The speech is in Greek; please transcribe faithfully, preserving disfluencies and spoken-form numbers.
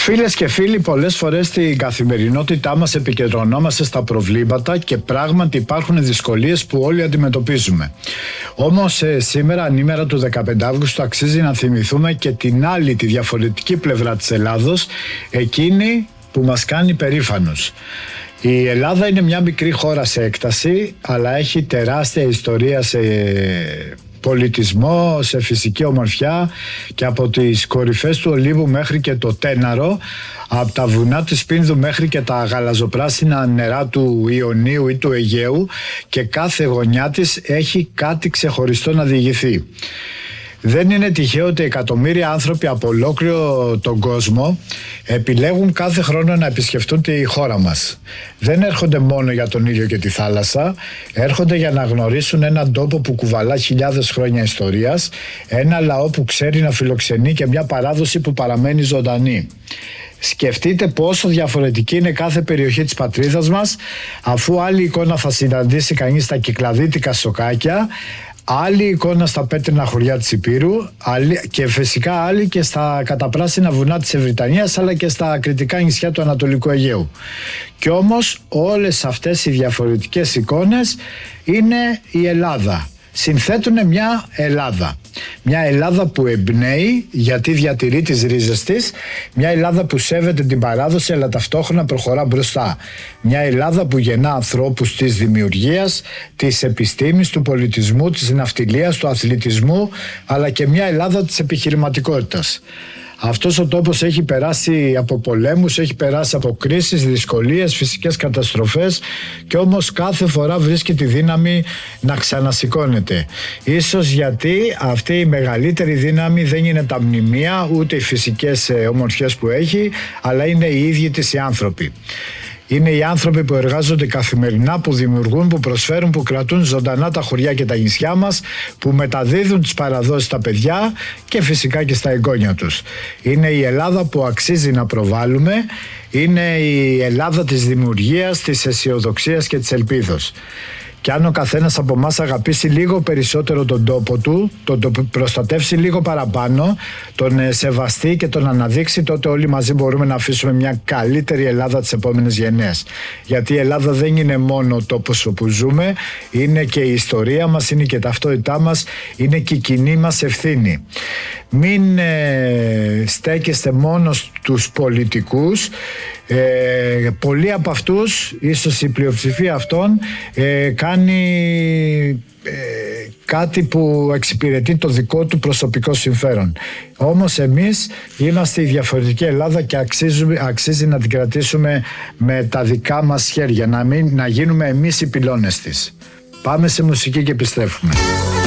Φίλες και φίλοι, πολλές φορές στην καθημερινότητά μας επικεντρωνόμαστε στα προβλήματα και πράγματι υπάρχουν δυσκολίες που όλοι αντιμετωπίζουμε. Όμως ε, σήμερα, ανήμερα του δεκαπέντε Αυγούστου, αξίζει να θυμηθούμε και την άλλη, τη διαφορετική πλευρά της Ελλάδος, εκείνη που μας κάνει περήφανους. Η Ελλάδα είναι μια μικρή χώρα σε έκταση, αλλά έχει τεράστια ιστορία σε πολιτισμό, σε φυσική ομορφιά, και από τις κορυφές του Ολύμπου μέχρι και το Τέναρο, από τα βουνά της Πίνδου μέχρι και τα γαλαζοπράσινα νερά του Ιωνίου ή του Αιγαίου, και κάθε γωνιά της έχει κάτι ξεχωριστό να διηγηθεί. Δεν είναι τυχαίο ότι εκατομμύρια άνθρωποι από ολόκληρο τον κόσμο επιλέγουν κάθε χρόνο να επισκεφτούν τη χώρα μας. Δεν έρχονται μόνο για τον ήλιο και τη θάλασσα, έρχονται για να γνωρίσουν έναν τόπο που κουβαλά χιλιάδες χρόνια ιστορίας, ένα λαό που ξέρει να φιλοξενεί και μια παράδοση που παραμένει ζωντανή. Σκεφτείτε πόσο διαφορετική είναι κάθε περιοχή της πατρίδας μας, αφού άλλη εικόνα θα συναντήσει κανείς στα κυκλαδίτικα σοκάκια, άλλη εικόνα στα πέτρινα χωριά της Υπήρου, άλλη, και φυσικά άλλη και στα καταπράσινα βουνά της Ευρυτανίας, αλλά και στα κρητικά νησιά του Ανατολικού Αιγαίου. Κι όμως όλες αυτές οι διαφορετικές εικόνες είναι η Ελλάδα. Συνθέτουν μια Ελλάδα. Μια Ελλάδα που εμπνέει γιατί διατηρεί τις ρίζες της, μια Ελλάδα που σέβεται την παράδοση αλλά ταυτόχρονα προχωρά μπροστά. Μια Ελλάδα που γεννά ανθρώπους της δημιουργίας, της επιστήμης, του πολιτισμού, της ναυτιλίας, του αθλητισμού, αλλά και μια Ελλάδα της επιχειρηματικότητας. Αυτός ο τόπος έχει περάσει από πολέμους, έχει περάσει από κρίσεις, δυσκολίες, φυσικές καταστροφές, και όμως κάθε φορά βρίσκει τη δύναμη να ξανασηκώνεται. Ίσως γιατί αυτή η μεγαλύτερη δύναμη δεν είναι τα μνημεία ούτε οι φυσικές ομορφιές που έχει, αλλά είναι οι ίδιοι της οι άνθρωποι. Είναι οι άνθρωποι που εργάζονται καθημερινά, που δημιουργούν, που προσφέρουν, που κρατούν ζωντανά τα χωριά και τα νησιά μας, που μεταδίδουν τις παραδόσεις στα παιδιά και φυσικά και στα εγγόνια τους. Είναι η Ελλάδα που αξίζει να προβάλλουμε, είναι η Ελλάδα της δημιουργίας, της αισιοδοξίας και της ελπίδος. Και αν ο καθένας από εμάς αγαπήσει λίγο περισσότερο τον τόπο του, τον το προστατεύσει λίγο παραπάνω, τον σεβαστεί και τον αναδείξει, τότε όλοι μαζί μπορούμε να αφήσουμε μια καλύτερη Ελλάδα τις επόμενες γενναίες. Γιατί η Ελλάδα δεν είναι μόνο ο τόπος όπου ζούμε, είναι και η ιστορία μας, είναι και η ταυτότητά μας, είναι και η κοινή μας ευθύνη. Μην ε, στέκεστε μόνο στους πολιτικούς. Ε, πολλοί από αυτούς, ίσως η πλειοψηφία αυτών, ε, κάνει ε, κάτι που εξυπηρετεί το δικό του προσωπικό συμφέρον. Όμως εμείς είμαστε η διαφορετική Ελλάδα και αξίζουμε, αξίζει να την κρατήσουμε με τα δικά μας χέρια, να, μην, να γίνουμε εμείς οι πυλώνες της. Πάμε σε μουσική και επιστρέφουμε.